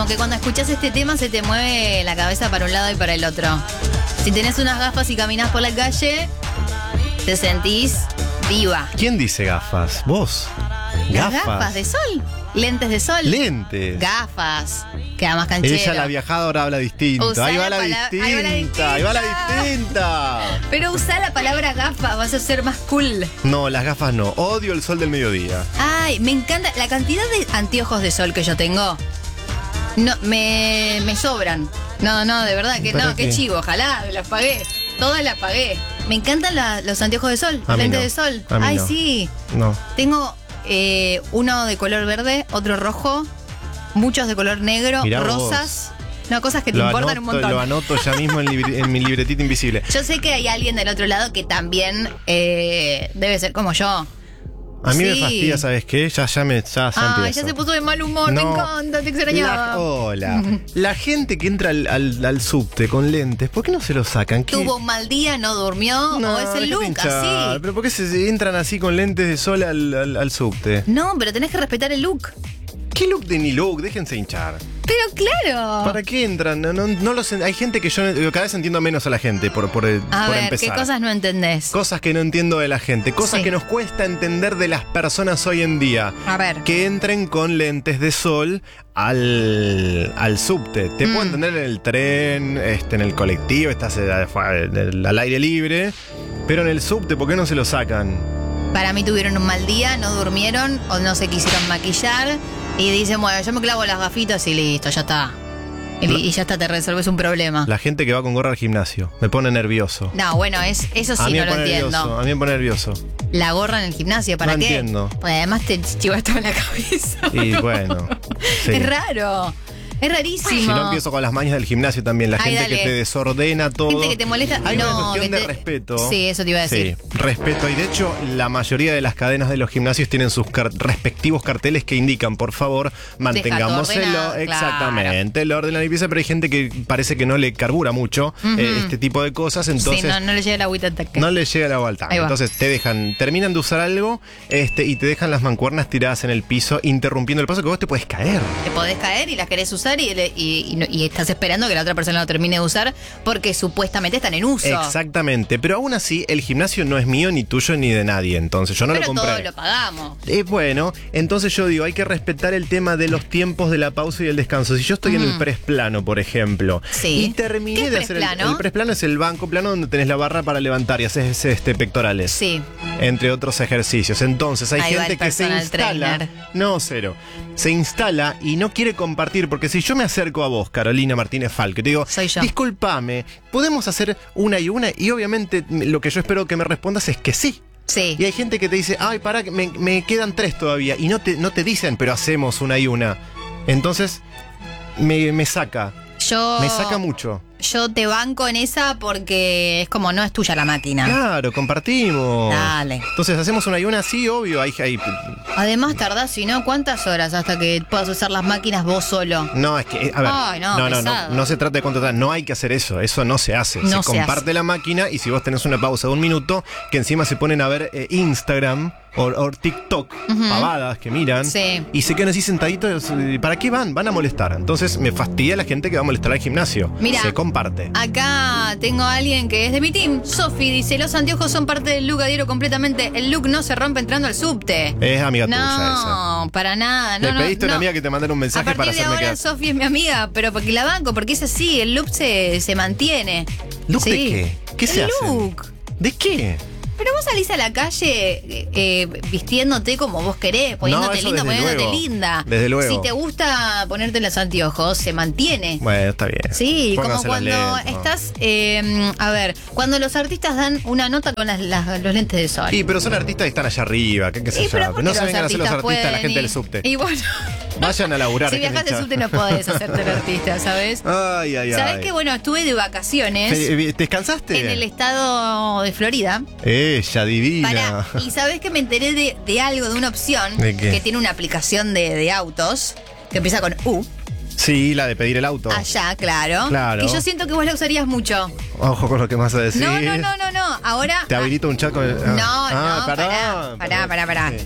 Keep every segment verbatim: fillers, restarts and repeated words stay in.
como que cuando escuchás este tema se te mueve la cabeza para un lado y para el otro. Si tenés unas gafas y caminás por la calle, te sentís viva. ¿Quién dice gafas? ¿Vos? Las Gafas. gafas de sol. Lentes de sol. Lentes. Gafas. Queda más canchero. Ella la viajada ahora habla distinto. Usá Ahí va la la pala- distinta. ahí va la distinta. Ahí va la distinta. Pero usá la palabra gafa, vas a ser más cool. No, las gafas no. Odio el sol del mediodía. Ay, me encanta la cantidad de anteojos de sol que yo tengo. No, me, me sobran. No, no, de verdad que ¿Para no, qué qué? chivo, ojalá, las pagué. Todas las pagué. Me encantan la- los anteojos de sol, A los mí lentes no. de sol. A mí Ay, no. sí. No. Tengo eh, uno de color verde, otro rojo, muchos de color negro, Mirá rosas. No, cosas que te Lo importan anoto, un montón. lo anoto ya mismo en, libri- en mi libretita invisible. Yo sé que hay alguien del otro lado que también eh, debe ser como yo. A mí me Sí. fastidia, ¿sabes qué? Ya, ya me ya, ya Ah, empiezo. ya se puso de mal humor, No. me encanta, te extrañaba. La- hola. La gente que entra al, al, al subte con lentes, ¿por qué no se lo sacan? ¿Qué? Tuvo un mal día, no durmió, No, o es el déjate look, hinchar. así. ¿Pero por qué se se entran así con lentes de sol al, al, al subte? No, pero tenés que respetar el look. ¿Qué look de ni look? Déjense hinchar. Pero claro. ¿Para qué entran? No, no, no los en- hay gente que yo no- cada vez entiendo menos a la gente por, por, A por ver, empezar. ¿qué cosas no entendés? Cosas que no entiendo de la gente, cosas Sí. que nos cuesta entender de las personas hoy en día. A ver. Que entren con lentes de sol al, al subte. Te Mm. puedo entender en el tren, este, en el colectivo, estás eh, al, al aire libre, pero en el subte, ¿por qué no se lo sacan? Para mí tuvieron un mal día, no durmieron o no se quisieron maquillar y dicen, bueno, yo me clavo las gafitas y listo, ya está. Y, y ya está, te resolves un problema. La gente que va con gorra al gimnasio. Me pone nervioso. No, bueno, es, eso a sí mí no me lo pone entiendo. nervioso. A mí me pone nervioso. La gorra en el gimnasio, ¿para No qué? entiendo. Pues además te chivas todo en la cabeza. Y bueno. sí. Es raro. Es rarísimo. Si no empiezo con las mañas del gimnasio también, la Ay, gente dale. que te desordena todo. Gente que te molesta. Hay no, una cuestión que de te- respeto. Sí, eso te iba a decir. Sí, respeto. Y de hecho, la mayoría de las cadenas de los gimnasios tienen sus car- respectivos carteles que indican, por favor, mantengamos Deja el todo o- ordenado, exactamente, el orden de la limpieza, pero hay gente que parece que no le carbura mucho eh, este tipo de cosas, entonces sí, no, no le llega la agüita al tanque. no le llega la vuelta. Ahí va. Entonces te dejan, terminan de usar algo este, y te dejan las mancuernas tiradas en el piso, interrumpiendo el paso que vos te puedes caer. Te podés caer y las querés usar y, y- y no- y estás esperando que la otra persona lo termine de usar porque supuestamente están en uso. Exactamente, pero aún así el gimnasio no es mío, ni tuyo, ni de nadie, entonces yo no Pero lo compré. todo lo pagamos. Eh, bueno, entonces yo digo, hay que respetar el tema de los tiempos de la pausa y el descanso. Si yo estoy en el press plano, por ejemplo, Sí. y terminé ¿Qué es de press hacer el, plano? el press plano es el banco plano donde tenés la barra para levantar y haces este, pectorales. Sí. Entre otros ejercicios. Entonces hay Ahí va gente el que se personal instala. trainer. No, cero. Se instala y no quiere compartir. Porque si yo me acerco a vos, Carolina Martínez Falque, te digo, Soy yo. discúlpame, ¿podemos hacer una y una? Y obviamente lo que yo espero que me respondas es que sí. Sí. Y hay gente que te dice, ay, pará, que me, me quedan tres todavía. Y no te, no te dicen, pero hacemos una y una. Entonces, me, me saca. Yo, Me saca mucho. yo te banco en esa porque es como no es tuya la máquina. Claro, compartimos. Dale. Entonces, hacemos una y una, sí, obvio. Hay, hay- Además tardás, si no, ¿cuántas horas hasta que puedas usar las máquinas vos solo? No, es que, a ver, Ay, no, no, no, no, pesado. no se trata de contratar, no hay que hacer eso, eso no se hace. No se se comparte hace. la máquina y si vos tenés una pausa de un minuto, que encima se ponen a ver eh, Instagram o, o TikTok, pavadas que miran, Sí. y se quedan así sentaditos, eh, ¿para qué van? Van a molestar. Entonces me fastidia la gente que va a molestar al gimnasio. Mira. Se comparte. Acá tengo a alguien que es de mi team. Sofi dice, los anteojos son parte del look, adhiero completamente. El look no se rompe entrando al subte. Es amiga tuya No, esa. para nada. No, Le no, pediste a una no. amiga que te mandara un A mensaje partir para de hacerme ahora quedar. Sofi es mi amiga, pero porque la banco, porque es así, el look se, se mantiene. ¿Look Sí. de qué? ¿Qué se El hace? look. ¿De qué? Pero vos salís a la calle eh, eh, vistiéndote como vos querés, poniéndote eso lindo, desde poniéndote luego. linda. Desde luego. Si te gusta ponerte los anteojos, se mantiene. Bueno, está bien. Sí, como Pónganse los cuando lentes. estás, eh, a ver, cuando los artistas dan una nota con las- las- los lentes de sol. Sí, pero son artistas que están allá arriba, qué, qué sé Y yo. pero Pero ¿por no qué se los vengan a hacer los artistas, la pueden gente y- del subte. Y bueno, Vayan a laburar. si que viajas de hincha. subte no podés hacerte el artista, ¿sabes? Ay, ay, ay. ¿Sabés que bueno, estuve de vacaciones ¿Te, ¿Te descansaste? en el estado de Florida? Ella, divina. Pará, y sabés que me enteré de, de algo, de una opción ¿De qué? que tiene una aplicación de, de autos que empieza con U. Sí, la de pedir el auto. Allá, claro. Claro. Que yo siento que vos la usarías mucho. Ojo con lo que vas a decir. No, no, no, no, no. Ahora. Te habilito un chat con el. No, ah, no, perdón, pará, pará, perdón. pará, pará. Sí.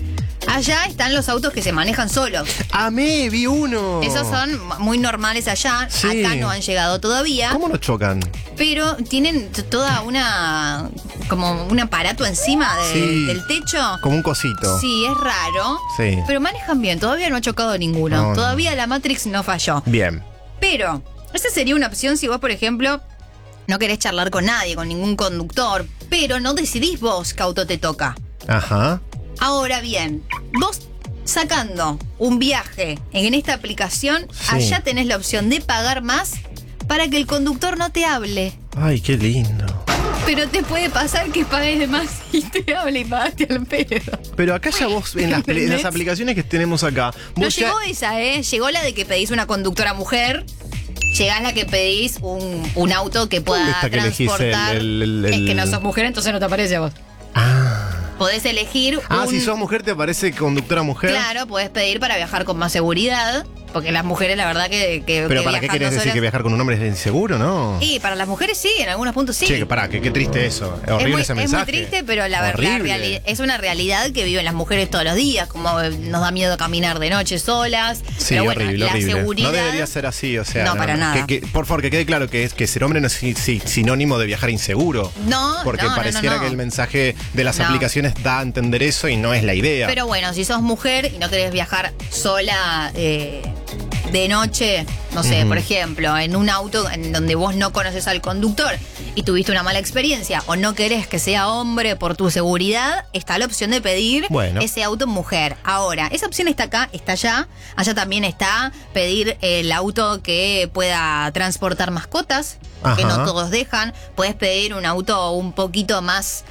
Allá están los autos que se manejan solos. Amé, vi uno. Esos son muy normales allá. Sí. Acá no han llegado todavía. ¿Cómo no chocan? Pero tienen t- toda una. Como un aparato encima de- Sí. del techo. Como un cosito. Sí, es raro. Sí. Pero manejan bien. Todavía no ha chocado ninguno. No, no. Todavía la Matrix no falló. Bien. Pero, esa sería una opción si vos, por ejemplo, no querés charlar con nadie, con ningún conductor, pero no decidís vos qué auto te toca. Ajá. Ahora bien, vos sacando un viaje en esta aplicación, Sí. allá tenés la opción de pagar más para que el conductor no te hable. Ay, qué lindo. Pero te puede pasar que pagues de más y te hable y pagaste al pedo. Pero acá ya vos, en las, pl- en las ¿Entendés? aplicaciones que tenemos acá, No vos ya... llegó esa, ¿eh? Llegó la de que pedís una conductora mujer. Llegás la que pedís un, un auto que pueda ¿Dónde está que elegís transportar. el- el- el- Es que no sos mujer, entonces no te aparece a vos. Ah, Podés elegir ah un... si sos mujer te aparece conductora mujer. Claro, podés pedir para viajar con más seguridad. Porque las mujeres, la verdad, que, que, Pero que ¿para qué viajando querés decir solas- que viajar con un hombre es inseguro, no? Y para las mujeres sí, en algunos puntos sí. Che, que pará, que qué triste eso. Es horrible es muy, ese es muy mensaje. triste, pero la verdad Horrible. es una realidad que viven las mujeres todos los días, como eh, nos da miedo caminar de noche solas. Sí, pero bueno, horrible, la horrible. seguridad. No debería ser así, o sea. No, para nada. Que, que- por favor, que quede claro que, es, que ser hombre no es si- si- sinónimo de viajar inseguro. No, Porque no, no, pareciera no, no. que el mensaje de las No. aplicaciones da a entender eso y no es la idea. Pero bueno, si sos mujer y no querés viajar sola eh, de noche, no sé, Ujú. por ejemplo, en un auto en donde vos no conoces al conductor y tuviste una mala experiencia o no querés que sea hombre por tu seguridad, está la opción de pedir Bueno. ese auto mujer. Ahora, esa opción está acá, está allá. Allá también está pedir el auto que pueda transportar mascotas, que Ajá. no todos dejan. Puedes pedir un auto un poquito más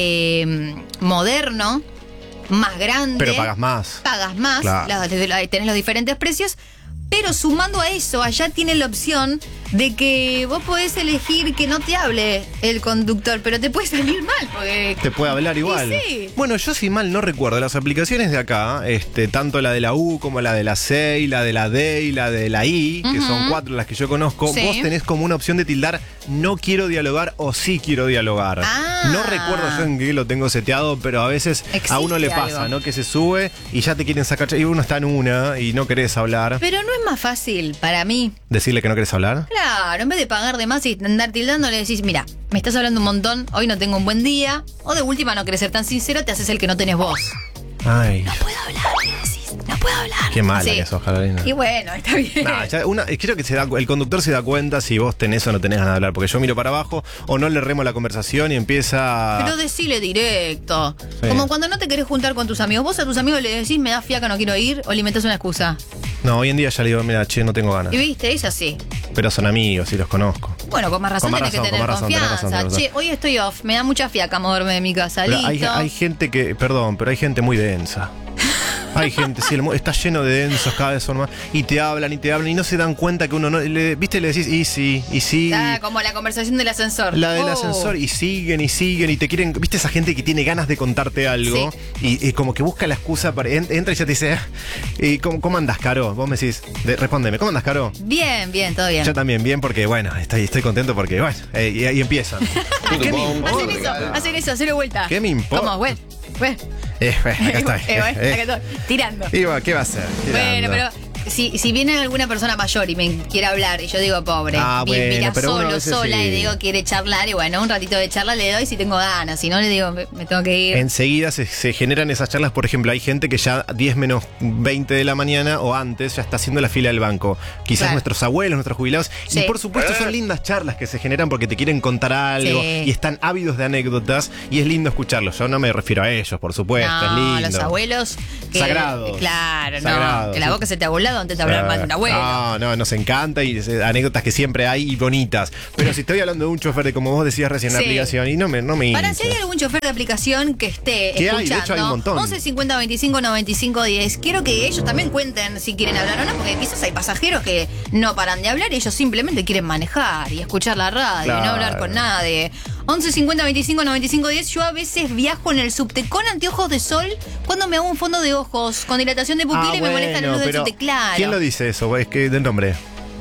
eh, moderno, más grande. Pero pagas más. Pagas más, Claro. la- la- tenés los diferentes precios. Pero sumando a eso, allá tiene la opción de que vos podés elegir que no te hable el conductor, pero te puede salir mal, porque... Te puede hablar igual. sí. Bueno, yo si mal no recuerdo, las aplicaciones de acá, este, tanto la de la U como la de la C, y la de la D y la de la I, que Ujú. son cuatro las que yo conozco, Sí. vos tenés como una opción de tildar no quiero dialogar o sí quiero dialogar. Ah. No recuerdo yo en qué lo tengo seteado, pero a veces Existe a uno le pasa, algo. ¿no? Que se sube y ya te quieren sacar, y uno está en una y no querés hablar. Pero no es más fácil para mí. Decirle que no querés hablar. Claro, en vez de pagar de más y andar tildando, le decís, mira, me estás hablando un montón, hoy no tengo un buen día, o de última no querés ser tan sincero, te haces el que no tenés voz. Ay, No puedo hablar, le decís, no puedo hablar. qué mala Sí. que sos, Carolina. Y bueno, está bien. Nah, ya una- creo que se da, el conductor se da cuenta si vos tenés o no tenés ganas de hablar, porque yo miro para abajo o no le remo la conversación y empieza... Pero decile directo. Sí. Como cuando no te querés juntar con tus amigos. Vos a tus amigos le decís, me da fiaca, no quiero ir, o le inventás una excusa. No, hoy en día ya le digo, mira, che, no tengo ganas. Y viste, es así. Pero son amigos y los conozco. Bueno, con más razón Con más tenés razón, que tener con más razón, tenés confianza. razón, tenés Che, razón. hoy estoy off, me da mucha fiaca moverme de mi casa. Pero Listo. hay, hay gente que, perdón, pero hay gente muy densa. Hay gente, sí, el mu- está lleno de densos, cada vez son más. Y te hablan y te hablan y no se dan cuenta que uno no. Le, ¿Viste? Le decís, y sí, y sí. Ah, como la conversación del ascensor. La del Oh. ascensor y siguen y siguen y te quieren. ¿Viste esa gente que tiene ganas de contarte algo? Y, y como que busca la excusa para. en- Entra y ya te dice. "Ah, ¿y cómo, cómo andás, Caro?" Vos me decís, de- respóndeme, ¿cómo andás, Caro? Bien, bien, todo bien. Yo también bien porque, bueno, estoy, estoy contento porque, bueno, eh, y ahí empiezan. ¿Qué me importa? Hacen eso, hacen eso, hacelo vuelta. ¿Qué me importa? ¿Cómo? Bueno, bueno. Eh, bueno, acá estoy. Eh, bueno, eh, acá estoy. Tirando. eh. Y bueno, ¿qué va a hacer? Bueno, Tirando. pero si, si viene alguna persona mayor y me quiere hablar y yo digo pobre, Ah, vi- bueno, mira pero uno a solo, veces sola sí. y digo quiere charlar y bueno, un ratito de charla le doy si tengo ganas, si no le digo me, me tengo que ir. Enseguida se, se generan esas charlas, por ejemplo, hay gente que ya diez menos veinte de la mañana o antes ya está haciendo la fila del banco. Quizás Claro. nuestros abuelos, nuestros jubilados. Sí. Y por supuesto son lindas charlas que se generan porque te quieren contar algo Sí. y están ávidos de anécdotas y es lindo escucharlos. Yo no me refiero a ellos, por supuesto, es No, lindo. los abuelos que, Sagrados. Claro, no, Sagrados. que la boca se te ha volado antes de hablar mal de un abuelo. No, no, nos encanta y eh, anécdotas que siempre hay y bonitas. Pero si estoy hablando de un chofer de como vos decías recién en la Sí. aplicación y no me, no me Para hincha. si hay algún chofer de aplicación que esté Que hay, escuchando, de hecho hay un montón. once cincuenta veinticinco noventa y cinco diez, quiero que ellos también cuenten si quieren hablar o no, porque quizás hay pasajeros que no paran de hablar y ellos simplemente quieren manejar y escuchar la radio y Claro. no hablar con nadie. once cincuenta veinticinco noventa y cinco diez, yo a veces viajo en el subte con anteojos de sol cuando me hago un fondo de ojos, con dilatación de pupila Ah, y me molesta la bueno, luz del pero subte, claro. ¿quién lo dice eso? Es que del nombre.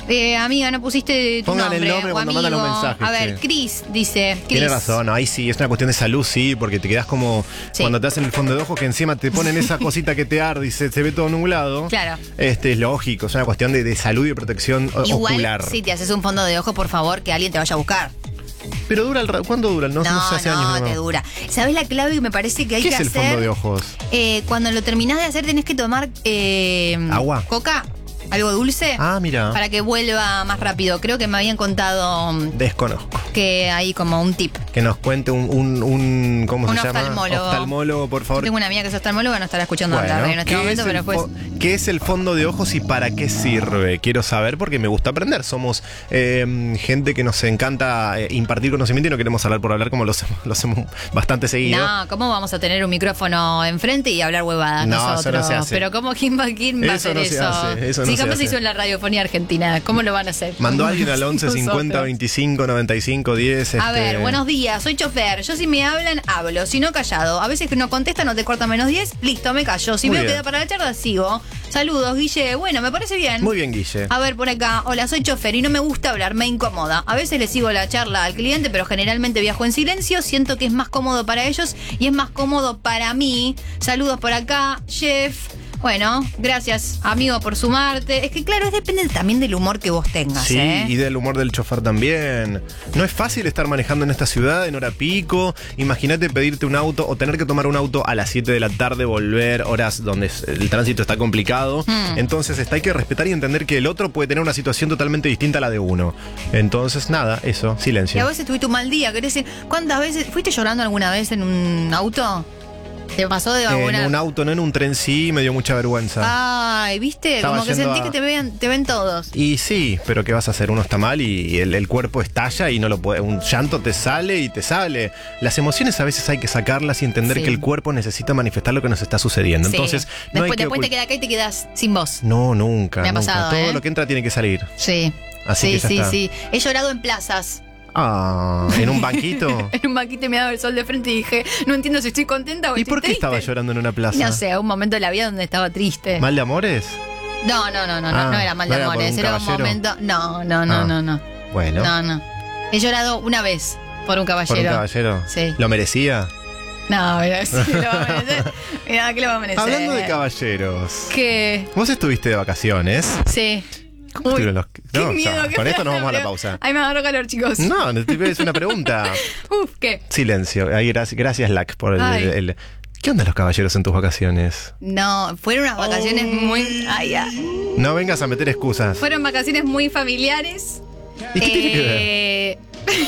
Eh, amiga, no pusiste tu Pongan nombre. el nombre o cuando amigo. mandan los mensajes. A ver, sí. Cris dice. Cris. Tienes razón, no, ahí sí, es una cuestión de salud, sí, porque te quedas como Sí. cuando te hacen el fondo de ojos que encima te ponen esa cosita que te arde y se, se ve todo nublado. Claro. Este es lógico, es una cuestión de, de salud y de protección o- Igual, ocular. si te haces un fondo de ojo, por favor, que alguien te vaya a buscar. Pero dura el ra- ¿cuándo dura? No, No, no sé, hace no, años que te dura. ¿Sabes la clave que me parece que hay ¿Qué que es el hacer? fondo de ojos? Eh, cuando lo terminás de hacer, tenés que tomar eh, Agua. Coca, algo dulce. Ah, mira. Para que vuelva más rápido. Creo que me habían contado mm, Desconozco. que hay como un tip. Que nos cuente un, un, un ¿cómo Un se llama? oftalmólogo. Oftalmólogo, por Yo favor. tengo una amiga que es oftalmóloga, no estará escuchando Bueno, hablar en este ¿qué momento, es pero el pues. fo- ¿Qué es el fondo de ojos y para qué sirve? Quiero saber porque me gusta aprender. Somos eh, gente que nos encanta eh, impartir conocimiento y no queremos hablar por hablar como lo hacemos, lo hacemos bastante seguido. No, ¿cómo vamos a tener un micrófono enfrente y hablar huevadas No, eso nosotros? no se hace. Pero ¿cómo quién va, quién va a Eso hacer no se eso? hace, eso no sí, se jamás hace. se hizo en la radiofonía argentina. ¿Cómo lo van a hacer? Mandó ¿Cómo alguien lo al once hacemos cincuenta nosotros? veinticinco noventa y cinco diez. A este, ver, buenos días, soy chofer. Yo si me hablan, hablo. Si no, callado. A veces que no contesta, no te corta menos diez. Listo, me callo. Si Muy veo que bien. da para la charla, sigo. Saludos, Guille. Bueno, me parece bien. Muy bien, Guille. A ver, por acá. Hola, soy chofer y no me gusta hablar, me incomoda. A veces le sigo la charla al cliente, pero generalmente viajo en silencio. Siento que es más cómodo para ellos y es más cómodo para mí. Saludos por acá, Jeff. Bueno, gracias, amigo, por sumarte. Es que, claro, es depende también del humor que vos tengas, Sí, ¿eh? y del humor del chofer también. No es fácil estar manejando en esta ciudad en hora pico. Imagínate pedirte un auto o tener que tomar un auto a las siete de la tarde, volver, horas donde el tránsito está complicado. Hmm. Entonces está, hay que respetar y entender que el otro puede tener una situación totalmente distinta a la de uno. Entonces, nada, eso, Y a silencio. veces tuviste un mal día, ¿querés decir? ¿Cuántas veces? ¿Fuiste llorando alguna vez en un auto? ¿Te pasó de alguna? En un auto, no en un tren, sí, me dio mucha vergüenza. Ay, ¿viste? Estaba Como que yendo sentí a- que te ven, te ven todos. Y sí, pero ¿qué vas a hacer? Uno está mal y el, el cuerpo estalla y no lo puede. Un llanto te sale y te sale. Las emociones a veces hay que sacarlas y entender Sí. que el cuerpo necesita manifestar lo que nos está sucediendo. Sí. Entonces, no después, hay que después te ocult- quedas acá y te quedas sin voz. No, nunca. Me ha nunca. pasado, Todo ¿eh? lo que entra tiene que salir. Sí. Así sí, que ya sí, está. sí. He llorado en plazas. Ah, en un banquito. En un banquito y me daba el sol de frente y dije, no entiendo si estoy contenta o ¿Y estoy por qué triste. estaba llorando en una plaza? No sé, un momento de la vida donde estaba triste. ¿Mal de amores? No, no, no, no, no, Ah, no era mal ¿no de era por amores, un era un caballero? momento. No, no, no, Ah. no, no. Bueno, No, no. He llorado una vez por un caballero. por un caballero. Sí. ¿Lo merecía? No, mira, sí, lo va a merecer. Mira, ¿qué lo va a merecer? Hablando de caballeros. ¿Qué? ¿Vos estuviste de vacaciones? Sí. ¿Cómo Uy, estuvieron los.? qué No, o sea, miedo, qué con esto feo, nos vamos a la pero- pausa. Ay, me agarró calor, chicos. No, no te- es una pregunta. Uf, ¿qué? Silencio. Ahí, gracias, gracias, Lack, por el, Ay. el- ¿Qué onda los caballeros en tus vacaciones? No, fueron unas vacaciones muy. Ay, ya. No vengas a meter excusas. Fueron vacaciones muy familiares. ¿Y qué tiene que ver? Eh,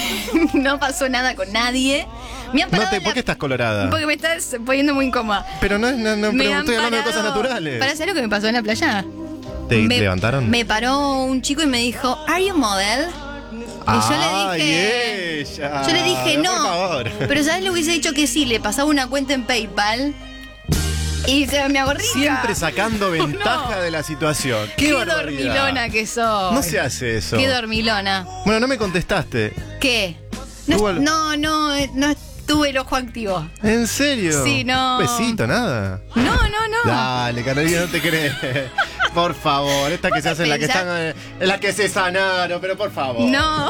no pasó nada con nadie. Me han No parado te, en ¿Por la- qué estás colorada? Porque me estás poniendo muy incómoda. Pero no, no, no Me pero han estoy hablando de parado- cosas naturales. ¿Para saber lo que me pasó en la playa? ¿Te me, levantaron? Me paró un chico y me dijo, ¿Are you model? Y yo le dije. Ay, ella. Yo le dije Por no. favor. Pero ¿sabes lo que hubiese dicho que sí? Le pasaba una cuenta en PayPal y se me hago rica. Siempre sacando ventaja No. de la situación. Qué, Qué barbaridad. dormilona que sos. No se hace eso. Qué dormilona. Bueno, no me contestaste. ¿Qué? No, Igual- no, no, eh, no tuve el ojo activo. ¿En serio? Sí, no. Un besito, nada. No, no, no. Dale, Carolina, no te crees. Por favor, esta que ¿Vos se hace en la que pensás- están. eh, En la que se sanaron, pero por favor. No.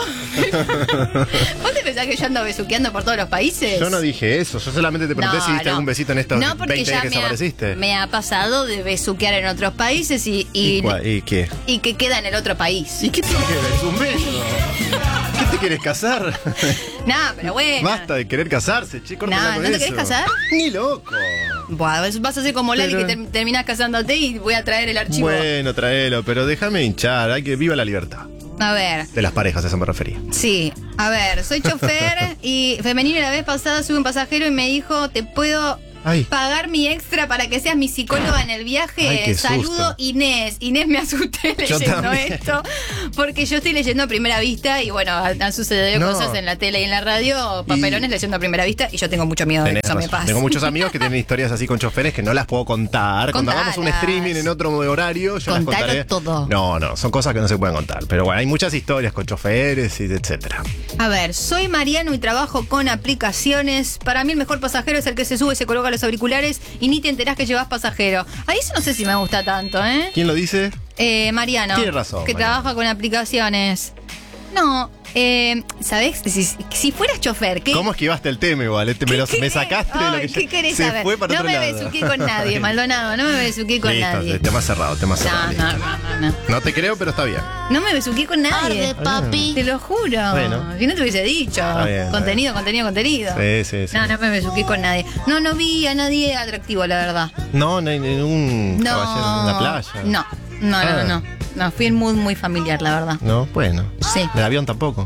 ¿Vos te pensás que yo ando besuqueando por todos los países? Yo no dije eso, yo solamente te pregunté No, si diste no. algún besito en estos No, porque veinte ya días que me ha, desapareciste. me ha pasado de besuquear en otros países y, y, ¿Y, cuál- y qué? y que queda en el otro país. ¿Y qué tiene que ver? Es un beso. ¿Qué te quieres casar? Nah, pero bueno. Basta de querer casarse, chicos. No, ¿no te querés casar? Ni loco. Buah, vas a ser como Lali Pero- que ter- terminás casándote y voy a traer el archivo. Bueno, tráelo, pero déjame hinchar. Hay que viva la libertad. A ver. De las parejas, a eso me refería. Sí, a ver, soy chofer y femenino la vez pasada sube un pasajero y me dijo, ¿te puedo Ay. pagar mi extra para que seas mi psicóloga en el viaje? Ay, qué Saludo susto. Inés. Inés, me asusté Yo leyendo también. esto porque yo estoy leyendo a primera vista y bueno, han han sucedido No. cosas en la tele y en la radio, papelones leyendo a primera vista y yo tengo mucho miedo de que Tenés eso me razón. pase. Tengo muchos amigos que tienen historias así con choferes que no las puedo contar. Cuando hagamos un Contalas. streaming en otro horario, yo las Contalo contaré. todo. No, no, son cosas que no se pueden contar. Pero bueno, hay muchas historias con choferes y etcétera. A ver, soy Mariano y trabajo con aplicaciones. Para mí el mejor pasajero es el que se sube, se coloca los auriculares y ni te enterás que llevas pasajero. Ahí eso no sé si me gusta tanto, ¿eh? ¿Quién lo dice? Eh, Mariano. Tiene razón, Que Mariano. trabaja con aplicaciones. No, eh, ¿sabés? Si, si fueras chofer, ¿qué? ¿Cómo esquivaste el tema igual? Este me, lo, ¿Qué me querés? sacaste de lo Ay, que ¿qué ya- querés se saber? fue para no otro me lado. besuqué con nadie, Maldonado. No me besuqué con Listo, nadie. tema cerrado, tema cerrado. No, listo. no, no, no, no. No te creo, pero está bien. No me besuqué con nadie. Arde, papi. Te lo juro. Bueno. Si no te hubiese dicho. Está bien, está contenido, contenido, contenido. Sí, sí, sí. No, no me besuqué con nadie. No, no vi a nadie atractivo, la verdad. No, no hay ningún No. caballero en la playa. No, no, Ah. no, no. No, fui en mood muy familiar, la verdad. No, bueno. Sí. El avión tampoco.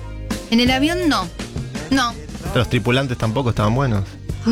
En el avión no. No. Los tripulantes tampoco estaban buenos.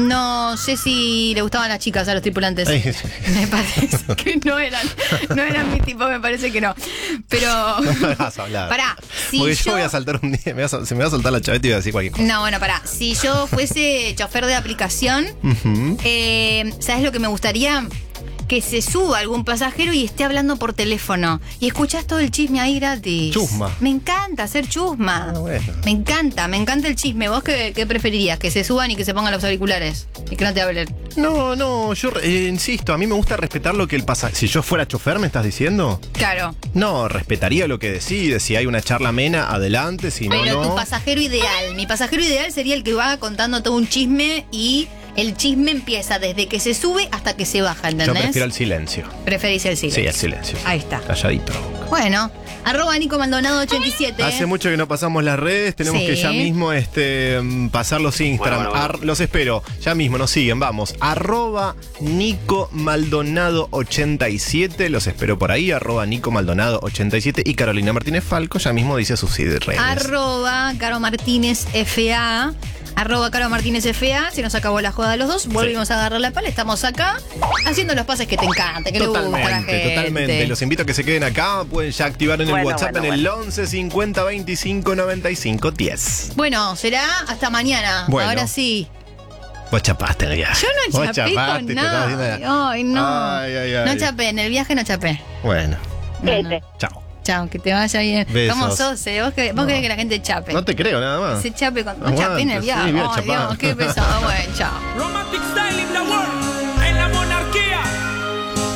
No sé si le gustaban las chicas a los tripulantes. Ay, Me parece que no eran, no eran mi tipo, me parece que no. Pero. no me hagas hablar. Pará, si Porque yo. yo voy a saltar un día, me vas a- se me va a soltar la chaveta y voy a decir cualquier cosa. No, bueno, pará. Si yo fuese chofer de aplicación, Ujú. eh, ¿sabes lo que me gustaría? Que se suba algún pasajero y esté hablando por teléfono. Y escuchás todo el chisme ahí gratis. Chusma. Me encanta hacer chusma. Ah, bueno. Me encanta, me encanta el chisme. ¿Vos qué, qué preferirías? ¿Que se suban y que se pongan los auriculares? Y que no te hablen. No, no, yo eh, insisto, a mí me gusta respetar lo que el pasajero. Si yo fuera chofer, ¿me estás diciendo? Claro. No, respetaría lo que decide. Si hay una charla amena, adelante. Si no, Pero no. tu pasajero ideal. Mi pasajero ideal sería el que va contando todo un chisme y el chisme empieza desde que se sube hasta que se baja, Yo ¿entendés? prefiero el silencio. Preferís el silencio. Sí, el silencio. Ahí está. Calladito. Bueno, arroba Nico Maldonado ochenta y siete. Hace mucho que no pasamos las redes, tenemos Sí. que ya mismo este mm, pasar los Instagram. Bueno, bueno, Ar- los espero, ya mismo, nos siguen, vamos. Arroba Nico Maldonado ochenta y siete, los espero por ahí, arroba Nico Maldonado ochenta y siete y Carolina Martínez Falco ya mismo dice sus redes. Arroba Caro Martínez F A. Arroba Caro Martínez F A. Se nos acabó la joda de los dos. Volvimos a agarrar la pala. Estamos acá haciendo los pases que te encantan, que le gusta a la Totalmente, gente. totalmente. Los invito a que se queden acá. Pueden ya activar en el Bueno, WhatsApp bueno, en el once cincuenta veinticinco noventa y cinco diez. Bueno, será hasta mañana. Bueno. Ahora sí. Vos chapaste en el viaje. Yo no Vos chapé chapaste, con te estabas nada. haciendo- Ay, no. Ay, ay, ay. No chapé. En el viaje no chapé. Bueno, No, no. chao. Chao, que te vaya bien. Besos. ¿Cómo sos? eh? ¿Vos, querés, vos No. querés que la gente chape? No te creo nada más. Se chape con. No Aguante, chapé en el sí, viaje. voy a Ay, chapar. Dios, qué pesado. Bueno, chao. Romantic style in the world.